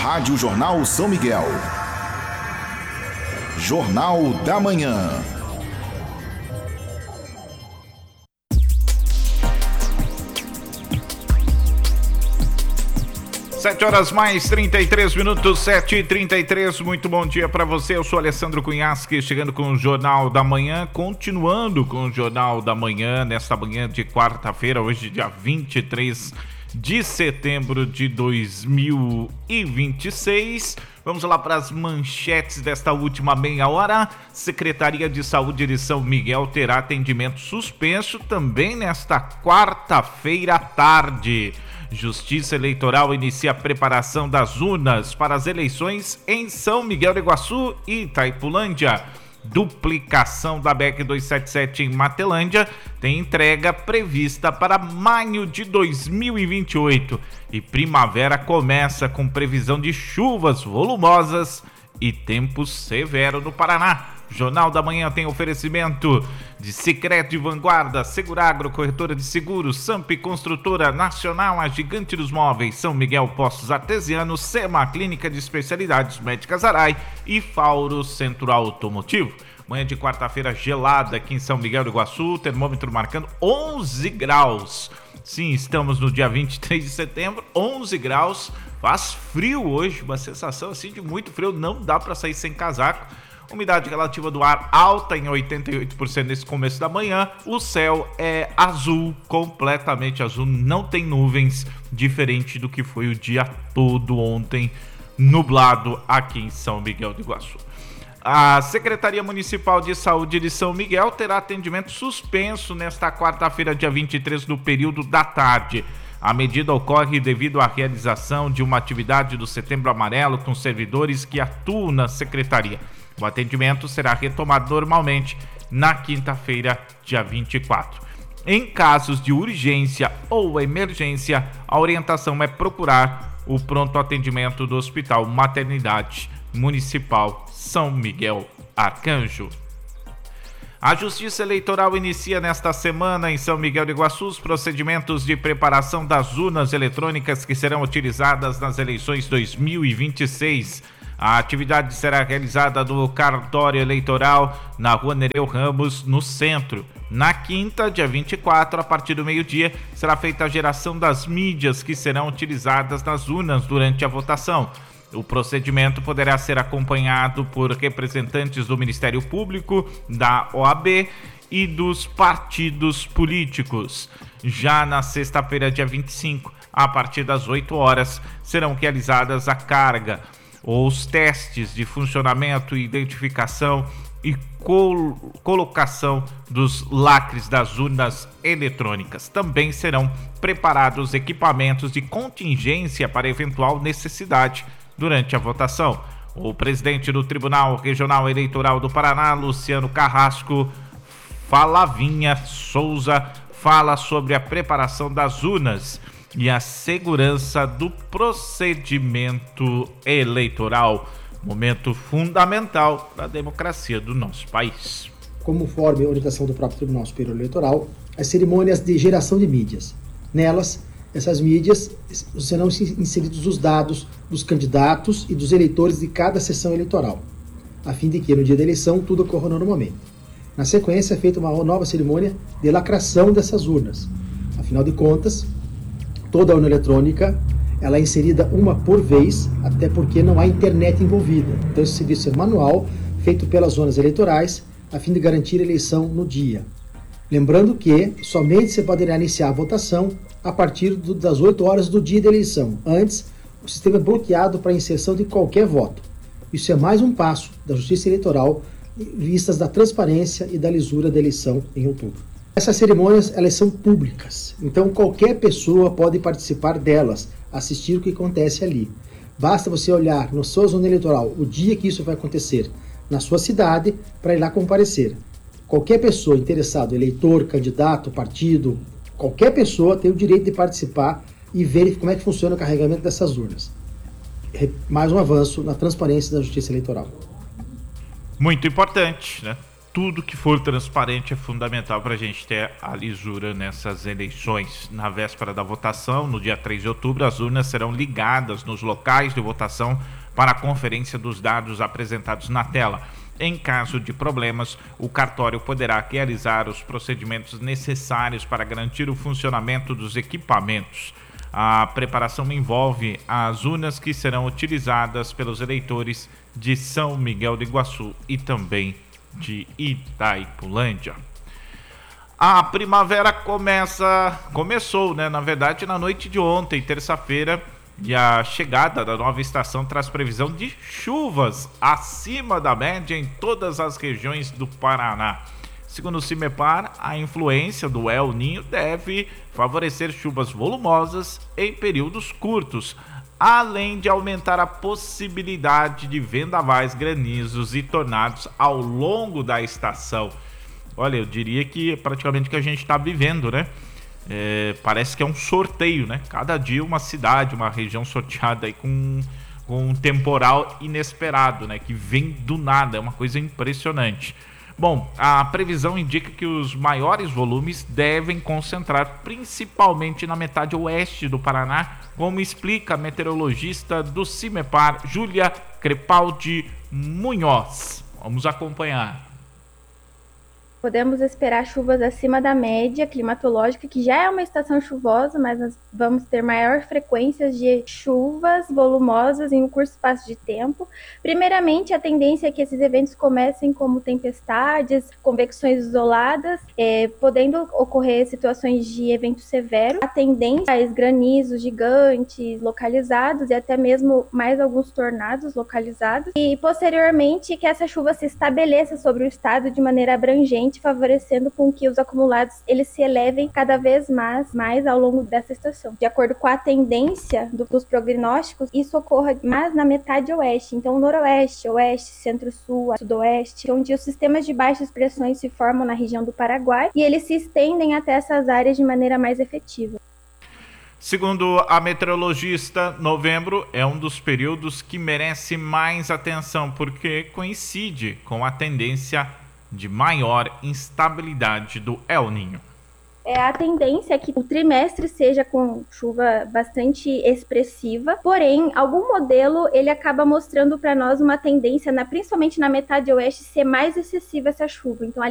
Rádio Jornal São Miguel. Jornal da Manhã. Sete horas mais 33 minutos, 7h33. Muito bom dia para você. Eu sou Alessandro Cunhasque, chegando com o Jornal da Manhã, continuando com o Jornal da Manhã, nesta manhã de quarta-feira, hoje dia 23 de setembro de 2026. Vamos lá para as manchetes desta última meia hora. Secretaria de Saúde de São Miguel terá atendimento suspenso também nesta quarta-feira à tarde. Justiça Eleitoral inicia a preparação das urnas para as eleições em São Miguel do Iguaçu e Itaipulândia. Duplicação da BR-277 em Matelândia tem entrega prevista para maio de 2028. E primavera começa com previsão de chuvas volumosas e tempo severo no Paraná. Jornal da Manhã tem oferecimento de Sicredi Vanguarda, Seguragro, Corretora de Seguros, Samp Construtora Nacional, a Gigante dos Móveis, São Miguel Postos Artesianos, SEMA, Clínica de Especialidades Médicas Arai e Fauro Centro Automotivo. Manhã de quarta-feira gelada aqui em São Miguel do Iguaçu, termômetro marcando 11 graus. Sim, estamos no dia 23 de setembro, 11 graus. Faz frio hoje, uma sensação assim de muito frio, não dá para sair sem casaco. Umidade relativa do ar alta em 88% nesse começo da manhã. O céu é azul, completamente azul, não tem nuvens, diferente do que foi o dia todo ontem, nublado aqui em São Miguel do Iguaçu. A Secretaria Municipal de Saúde de São Miguel terá atendimento suspenso nesta quarta-feira, dia 23, no período da tarde. A medida ocorre devido à realização de uma atividade do Setembro Amarelo com servidores que atuam na secretaria. O atendimento será retomado normalmente na quinta-feira, dia 24. Em casos de urgência ou emergência, a orientação é procurar o pronto atendimento do Hospital Maternidade Municipal São Miguel Arcanjo. A Justiça Eleitoral inicia nesta semana em São Miguel do Iguaçu os procedimentos de preparação das urnas eletrônicas que serão utilizadas nas eleições 2026. A atividade será realizada no cartório eleitoral na Rua Nereu Ramos, no centro. Na quinta, dia 24, a partir do meio-dia, será feita a geração das mídias que serão utilizadas nas urnas durante a votação. O procedimento poderá ser acompanhado por representantes do Ministério Público, da OAB e dos partidos políticos. Já na sexta-feira, dia 25, a partir das 8 horas, serão realizadas a carga, os testes de funcionamento, identificação e colocação dos lacres das urnas eletrônicas. Também serão preparados equipamentos de contingência para eventual necessidade durante a votação. O presidente do Tribunal Regional Eleitoral do Paraná, Luciano Carrasco Falavinha Souza, fala sobre a preparação das urnas e a segurança do procedimento eleitoral, momento fundamental da democracia do nosso país. Conforme a orientação do próprio Tribunal Superior Eleitoral, as cerimônias de geração de mídias. Nelas, essas mídias serão inseridos os dados dos candidatos e dos eleitores de cada sessão eleitoral, a fim de que no dia da eleição tudo ocorra normalmente. Na sequência é feita uma nova cerimônia de lacração dessas urnas. Afinal de contas, toda a urna eletrônica ela é inserida uma por vez, até porque não há internet envolvida. Então esse serviço é manual, feito pelas zonas eleitorais, a fim de garantir a eleição no dia. Lembrando que somente se poderá iniciar a votação a partir das 8 horas do dia da eleição. Antes, o sistema é bloqueado para a inserção de qualquer voto. Isso é mais um passo da Justiça Eleitoral em vistas da transparência e da lisura da eleição em outubro. Essas cerimônias elas são públicas, então qualquer pessoa pode participar delas, assistir o que acontece ali. Basta você olhar na sua zona eleitoral o dia que isso vai acontecer na sua cidade para ir lá comparecer. Qualquer pessoa interessada, eleitor, candidato, partido, qualquer pessoa tem o direito de participar e ver como é que funciona o carregamento dessas urnas. Mais um avanço na transparência da Justiça Eleitoral. Muito importante, né? tudo que for transparente é fundamental para a gente ter a lisura nessas eleições. Na véspera da votação, no dia 3 de outubro, as urnas serão ligadas nos locais de votação para a conferência dos dados apresentados na tela. Em caso de problemas, o cartório poderá realizar os procedimentos necessários para garantir o funcionamento dos equipamentos. A preparação envolve as urnas que serão utilizadas pelos eleitores de São Miguel do Iguaçu e também de Itaipulândia. A primavera começou, na verdade, na noite de ontem, terça-feira, e a chegada da nova estação traz previsão de chuvas acima da média em todas as regiões do Paraná. Segundo o CIMEPAR, a influência do El Niño deve favorecer chuvas volumosas em períodos curtos, além de aumentar a possibilidade de vendavais, granizos e tornados ao longo da estação. Olha, eu diria que é praticamente o que a gente está vivendo, né? Parece que é um sorteio, né? Cada dia uma cidade, uma região sorteada aí com um temporal inesperado, né? Que vem do nada, é uma coisa impressionante. Bom, a previsão indica que os maiores volumes devem concentrar principalmente na metade oeste do Paraná, como explica a meteorologista do CIMEPAR, Júlia Crepaldi Munhoz. Vamos acompanhar. Podemos esperar chuvas acima da média climatológica, que já é uma estação chuvosa, mas nós vamos ter maior frequência de chuvas volumosas em um curto espaço de tempo. Primeiramente, a tendência é que esses eventos comecem como tempestades, convecções isoladas, podendo ocorrer situações de evento severo. A tendência é granizos gigantes localizados e até mesmo mais alguns tornados localizados. E, posteriormente, que essa chuva se estabeleça sobre o estado de maneira abrangente, favorecendo com que os acumulados eles se elevem cada vez mais ao longo dessa estação. De acordo com a tendência dos prognósticos, isso ocorra mais na metade oeste, então noroeste, oeste, centro-sul, sudoeste, onde os sistemas de baixas pressões se formam na região do Paraguai e eles se estendem até essas áreas de maneira mais efetiva. Segundo a meteorologista, novembro é um dos períodos que merece mais atenção porque coincide com a tendência de maior instabilidade do El Niño. A tendência é que o trimestre seja com chuva bastante expressiva, porém, algum modelo ele acaba mostrando para nós uma tendência, principalmente na metade oeste, ser mais excessiva essa chuva. Então,